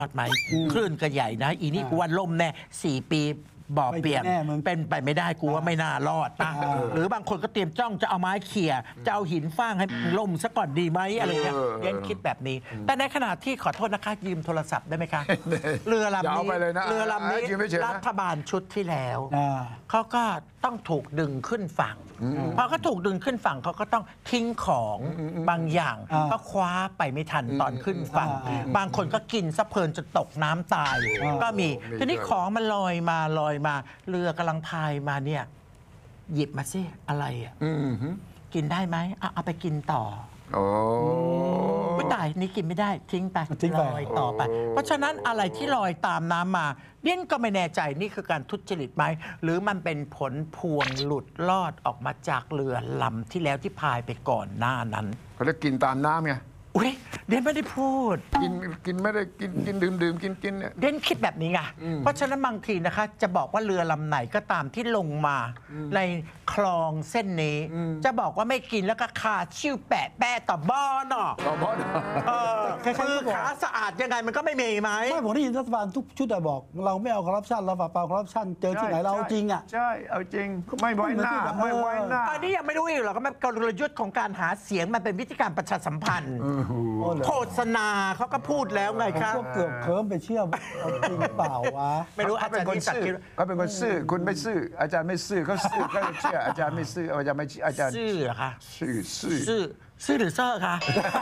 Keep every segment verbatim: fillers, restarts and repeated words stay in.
อดไหมคลื่นก็ใหญ่นะอีนี่กูว่าล่มแน่สี่ปีบ่อเปลี่ยนเป็นไปไม่ได้กูว่าไม่น่ารอดนะหรือบางคนก็เตรียมจ้องจะเอาไม้เขี่ยจะเอาหินฟางให้ล่มซะก่อนดีไหมอะไรเงี้ยเรียนคิดแบบนี้แต่ในขณะที่ขอโทษนะคะยืมโทรศัพท์ได้ไหมคะเรือลำนี้เรือลำนี้รัฐบาลชุดที่แล้วเขาก็ต้องถูกดึงขึ้นฝั่งพอเขาถูกดึงขึ้นฝั่งเขาก็ต้องทิ้งของบางอย่างก็คว้าไปไม่ทันตอนขึ้นฝั่งบางคนก็กินซะเพลินจนตกน้ำตายก็มีทีนี้ของมันลอยมาลอยมาเรือกำลังพายมาเนี่ยหยิบมาสิอะไรอ่ะกินได้ไหมเอาไปกินต่อโอ้ไม่ได้นี่กินไม่ได้ทิ้งไปลอยต่อไปเพราะฉะนั้นอะไรที่ลอยตามน้ำมาเดี่ยนก็ไม่แน่ใจนี่คือการทุจริตไหมหรือมันเป็นผลพวงหลุดลอดออกมาจากเรือลำที่แล้วที่พายไปก่อนหน้านั้นเขาเรียกกินตามน้ำไงอุ้ยเด่นไม่ได้พูดกินกินไม่ได้กินกินดื่มดื่มกินกินเนี่ยเด่นคิดแบบนี้ไงเพราะฉะนั้นบางทีนะคะจะบอกว่าเรือลำไหนก็ตามที่ลงมาในคลองเส้นนี้จะบอกว่าไม่กินแล้วก็ขาชิวแปะแปะต่อบ้อนอ่ะต่อบ้อนคือขาสะอาดยังไงมันก็ไม่มีไหมไม่ผมได้ยินรัฐบาลทุกชุดแต่บอกเราไม่เอาคอร์รัปชันเราฝ่าเปล่าคอร์รัปชันเจอที่ไหนเราจริงอ่ะใช่เอาจริงไม่ไว้หน้าไม่ไว้หน้าตอนนี้ยังไม่รู้อีกหรอกก็กลยุทธ์ของการหาเสียงมันเป็นวิธีการประชาสัมพันธ์โฆษณาเขาก็พูดแล้วไงครับเกือบเคิร์มไปเชื่อจริงหรือเปล่าวะไม่รู้อาจารย์เป็นคนซื่อเขาเป็นคนซื่อคุณไม่ซื่ออาจารย์ไม่ซื่อเขาซื่อเขาเชื่ออาจารย์ไม่ซื่ออาจารย์ไม่อาจารย์ซื่อเหรอคะซื่อซื่อซื่อซื่อหรือเซ่อคะ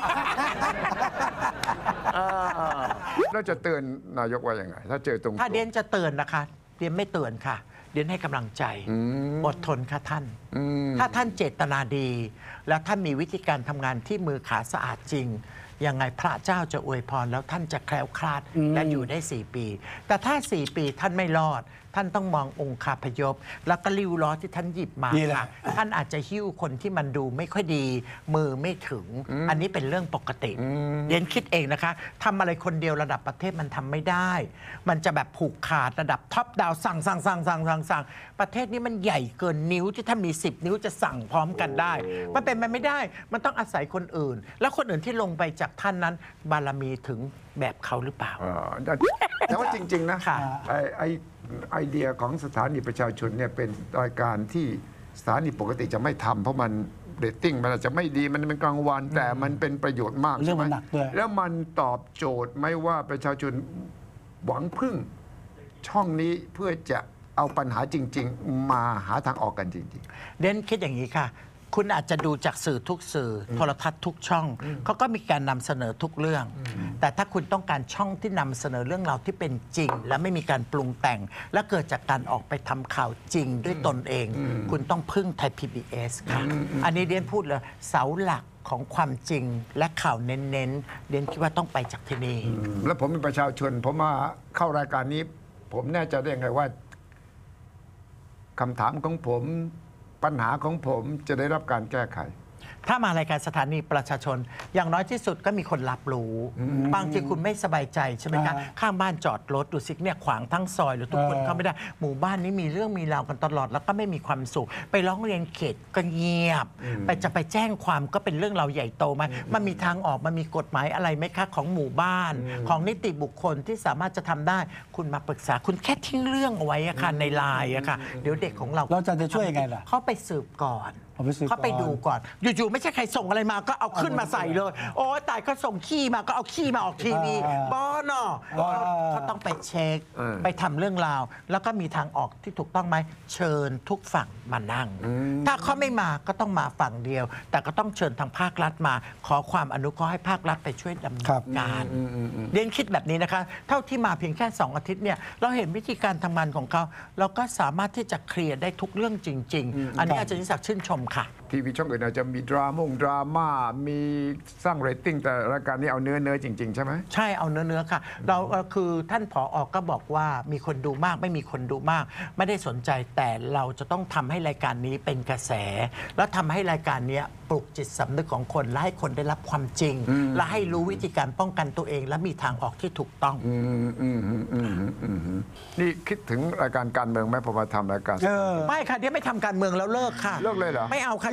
เราจะเตือนนายกว่าอย่างไงถ้าเจอตรงถ้าเดียนจะเตือนนะคะเดียนไม่เตือนค่ะเดียนให้กำลังใจอดทนค่ะท่านถ้าท่านเจตนาดี แล้วท่านมีวิธีการทำงานที่มือขาสะอาดจริงยังไงพระเจ้าจะอวยพรแล้วท่านจะแคล้วคลาดและอยู่ได้สี่ปีแต่ถ้าสี่ปีท่านไม่รอดท่านต้องมององค์คาพยพแล้วก็ริ้วล้อที่ท่านหยิบมาค่ะท่านอาจจะหิ้วคนที่มันดูไม่ค่อยดีมือไม่ถึงอันนี้เป็นเรื่องปกติเรียนคิดเองนะคะทำอะไรคนเดียวระดับประเทศมันทำไม่ได้ มันจะแบบผูกขาดระดับท็อปดาวสั่งสั่งสั่งสั่งสั่งสั่งประเทศนี้มันใหญ่เกินนิ้วที่ท่านมีสิบนิ้วจะสั่งพร้อมกันได้มันเป็นไปไม่ได้มันต้องอาศัยคนอื่นแล้วคนอื่นที่ลงไปจากท่านนั้นบารมีถึงแบบเขาหรือเปล่าแต่ว่าจริงๆนะไอไอไอเดียของสถานีประชาชนเนี่ยเป็นรายการที่สถานีปกติจะไม่ทำเพราะมันเรตติ้งมันอาจจะไม่ดีมันเป็นกลางวันแต่มันเป็นประโยชน์มากใช่ไหมแล้วมันตอบโจทย์ไม่ว่าประชาชนหวังพึ่งช่องนี้เพื่อจะเอาปัญหาจริงๆมาหาทางออกกันจริงๆเด่นคิดอย่างนี้ค่ะคุณอาจจะดูจากสื่อทุกสื่อโทรทัศน์ทุกช่องเขาก็มีการนำเสนอทุกเรื่องแต่ถ้าคุณต้องการช่องที่นำเสนอเรื่องราวที่เป็นจริงและไม่มีการปรุงแต่งและเกิดจากการออกไปทำข่าวจริงด้วยตนเองคุณต้องพึ่งไทย พี บี เอส ค่ะอันนี้เดียนพูดเลยเสาหลักของความจริงและข่าวเน้นๆเดียนคิดว่าต้องไปจากที่นี่แล้วผมเป็นประชาชนผมมาเข้ารายการนี้ผมแน่ใจได้ยังไงว่าคำถามของผมปัญหาของผมจะได้รับการแก้ไขถ้ามารายการสถานีประชาชนอย่างน้อยที่สุดก็มีคนรับรู้บางทีคุณไม่สบายใจใช่ไหมคะข้างบ้านจอดรถดูสิเนี่ยขวางทั้งซอยหรือทุกคนเข้าไม่ได้หมู่บ้านนี้มีเรื่องมีราวกันตลอดแล้วก็ไม่มีความสุขไปร้องเรียนเขตก็เงียบไปจะไปแจ้งความก็เป็นเรื่องเราใหญ่โตไหมมันมีทางออกมันมีกฎหมายอะไรไหมคะของหมู่บ้านของนิติบุคคลที่สามารถจะทำได้คุณมาปรึกษาคุณแค่ทิ้งเรื่องเอาไว้อะค่ะในไลน์อะค่ะเดี๋ยวเด็กของเราเราจะช่วยยังไงล่ะเขาไปสืบก่อนเขาไปดูก่อนอยู่ๆไม่ใช่ใครส่งอะไรมาก็เอาขึ้นมาใส่เลยโอ้ตายเขาส่งขี้มาก็เอาขี้มาออกทีวีบอเนาะเขาต้องไปเช็คไปทำเรื่องราวแล้วก็มีทางออกที่ถูกต้องไหมเชิญทุกฝั่งมานั่งถ้าเขาไม่มาก็ต้องมาฝั่งเดียวแต่ก็ต้องเชิญทางภาครัฐมาขอความอนุเคราะห์ให้ภาครัฐไปช่วยดำเนินการเรียนคิดแบบนี้นะคะเท่าที่มาเพียงแค่สองอาทิตย์เนี่ยเราเห็นวิธีการทำงานของเขาเราก็สามารถที่จะเคลียร์ได้ทุกเรื่องจริงๆอันนี้อาจารย์นิสักชื่นชมค่ะทีวีช่องอื่นอาจจะมีดราม่งดราม่ามีสร้างเรตติ้งแต่รายการนี้เอาเนื้อเนื้อจริงๆใช่ไหมใช่เอาเนื้อเนื้อค่ะเราคือท่านผอ.ก็บอกว่ามีคนดูมากไม่มีคนดูมากไม่ได้สนใจแต่เราจะต้องทำให้รายการนี้เป็นกระแสแล้วทำให้รายการนี้ปลุกจิตสำนึกของคนและให้คนได้รับความจริงและให้รู้วิธีการป้องกันตัวเองและมีทางออกที่ถูกต้องนี่คิดถึงรายการการเมืองไหมพอมาทำรายการไม่ค่ะเดี๋ยวไม่ทำการเมืองแล้วเลิกค่ะเลิกเลยเหรอไม่เอาค่ะ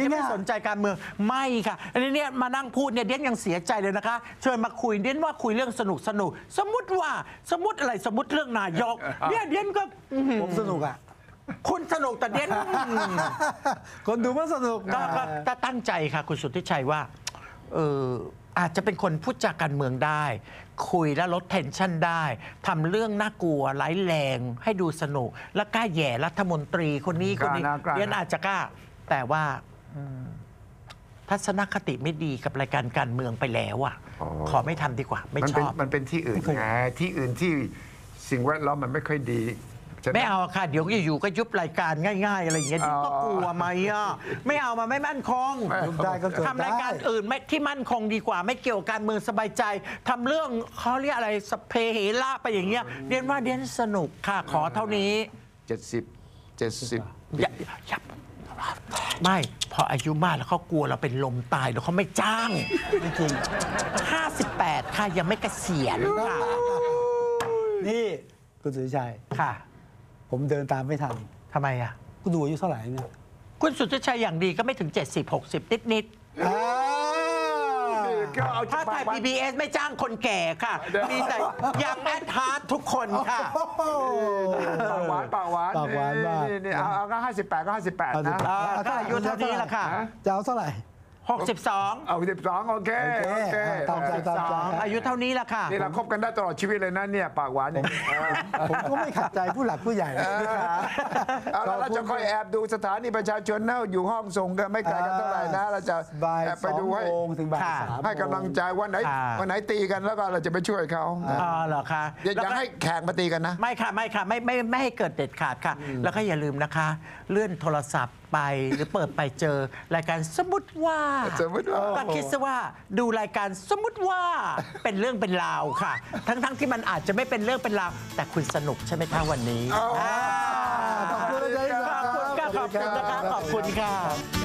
จะไม่ง่ายๆสนใจการเมืองไม่ค่ะอันนี้เนี่ยมานั่งพูดเนี่ยเดียนยังเสียใจเลยนะคะเชิญมาคุยเดียนว่าคุยเรื่องสนุกสนุกสมมติว่าสมมติอะไรสมมติเรื่องนายกเนี่ยเดียนก็อื้อหือผมสนุกอ่ะคุณสนุกแต่เดียนคนดูมันสนุกก็ก็ก็ตั้งใจค่ะคุณสุทธิชัยว่าเอออาจจะเป็นคนพูดจาการเมืองได้ คุยแล้วลดเทนชันได้ทำเรื่องน่ากลัวร้ายแรงให้ดูสนุก แล้วกล้าแหย่รัฐมนตรีคนนี้คนนี้กล้านะกล้านะเรียนอาจจะกล้า แต่ว่าอืมทัศนคติไม่ดีกับรายการการเมืองไปแล้วอ่ะขอไม่ทำดีกว่า ไม่มันชเป็นอบมันเป็นที่อื่นไงที่อื่นที่สิ่งแวดล้อมมันไม่ค่อยดีฉะนั้นไม่เอาค่ะ เดี๋ยวอยู่ๆก็ยุบรายการง่าย ๆ อะไรอย่างเงี้ยอ๋อก็กลัวไหมอ่ะไม่เอามาไม่มั่นคงยุบได้ก็เกิดทำรายการได้อื่นไม่ที่มั่นคงดีกว่า ไม่เกี่ยวกับการเมืองสบายใจทำเรื่องเขาเรียกอะไรสพเพเหระไปอย่างเงี้ยเรียนว่าเรียนสนุกค่ะขอเท่านี้เจ็ดสิบเจ็ดสิบอย่าอย่าไม่พออายุมากแล้วเขากลัวเราเป็นลมตายแล้วเขาไม่จ้างไม่จริงห้าสิบแปดค่ะยังไม่เกษียณค่ะนี่คุณสุทธิชัยค่ะผมเดินตามไม่ทันทำไมอ่ะคุณดูอายุเท่าไหร่เนี่ยคุณสุทธิชัยอย่างดีก็ไม่ถึง เจ็ดสิบ หกสิบ นิดๆอ่าก็เอาถ้าถ่าย พี บี เอส ไม่จ้างคนแก่ค่ะ มีแต่ยังแอดฮาร์ดทุกคนค่ะปากหวานปากหวานปากหวานมากนี่ๆเอาเอาก็ห้าสิบแปดก็ห้าสิบแปดนะเออถ้าอายุเท่านี้แหละค่ะจะเอาเท่าไหร่หกสิบสองเอาสิบสองโอเคโอเคโอเคตามใจตามใจอายุเท่านี้แหละค่ะนี่เราคบกันได้ตลอดชีวิตเลยนะเนี่ยปากหวานเนี่ยผมก็ไม่ขัดใจผู้หลักผู้ใหญ่นะเอาละเราจะคอยแอบดูสถานีประชาชนนะอยู่ห้องส่งกันไม่ไกลกันเท่าไหร่นะ เราจะบ่ายแอบสไปองดูให้โมงถึงบ่ายค่ะสามให้กำลังใจวันไหนค่ะวันไหนตีกันแล้วก็เราจะไปช่วยเขาอ๋อเหรอคะอย่าอแล้วย่าก็ให้แข่งมาตีกันนะไม่ค่ะไม่ค่ะไม่ไม่ไม่ให้เกิดเด็ดขาดค่ะ แล้วก็อย่าลืมนะคะ เลื่อนโทรศัพท์ไปหรือเปิดไปเจอรายการสมมติว่าสมมุติว่าก็คิดซะว่าดูรายการสมมติว่าเป็นเรื่องเป็นราวค่ะ ทั้งทั้งที่มันอาจจะไม่เป็นเรื่องเป็นราวแต่คุณสนุกใช่ไหมคะวันนี้อ๋ออ่าขอบคุณอาจารย์ขอบคุณค่ะขอบคุณนะคะขอบคุณค่ะ